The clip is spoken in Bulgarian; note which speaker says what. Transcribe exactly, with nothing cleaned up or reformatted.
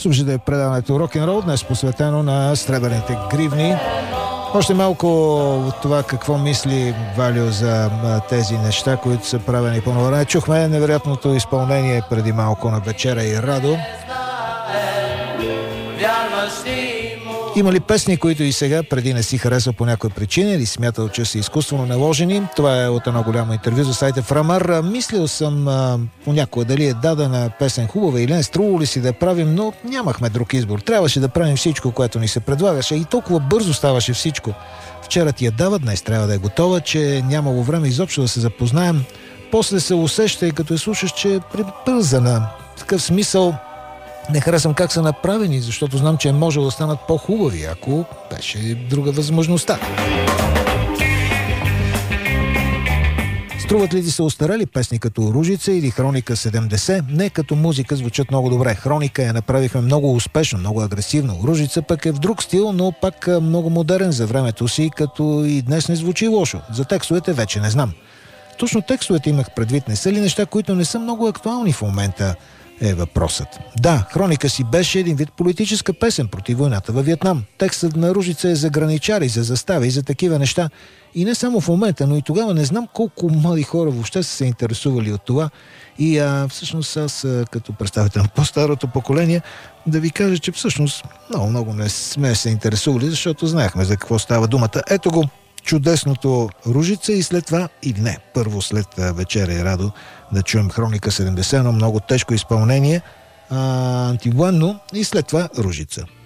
Speaker 1: Слушайте предаването Рок-н-рол, днес посветено на сребърните гривни. Още малко от това какво мисли Валио за тези неща, които са правени по време. Чухме невероятното изпълнение преди малко на Вечера и Радо. Има ли песни, които и сега преди не си харесва по някоя причина или смятал, че са изкуствено наложени? Това е от едно голямо интервю за сайта Фрамар. Мислил съм а, понякога дали е дадена песен хубава или не, струвало ли си да я правим, но нямахме друг избор. Трябваше да правим всичко, което ни се предлагаше и толкова бързо ставаше всичко. Вчера ти я дава, днес трябва да е готова, че нямало време изобщо да се запознаем. После се усеща и като я слушаш, че е прибързана. В такъв смисъл не харесвам как са направени, защото знам, че е можело да станат по-хубави, ако беше друга възможността. Струват ли ти се остарели песни като Ружица или Хроника седемдесет? Не, като музика звучат много добре. Хроника я направихме много успешно, много агресивно. Ружица пък е в друг стил, но пак много модерен за времето си, като и днес не звучи лошо. За текстовете вече не знам. Точно текстовете имах предвид, не са ли неща, които не са много актуални в момента? Е въпросът. Да, Хроника си беше един вид политическа песен против войната във Виетнам. Текстът на Ружица е за граничари, за застави и за такива неща. И не само в момента, но и тогава не знам колко млади хора въобще са се интересували от това. И а, всъщност аз, а, като представител на по-старото поколение, да ви кажа, че всъщност много, много не сме се интересували, защото знаехме за какво става думата. Ето го чудесното Ружица и след това, или не, първо след Вечера и Радо, да чуем Хроника седемдесет, но много тежко изпълнение, а, антивоенно, и след това Ружица.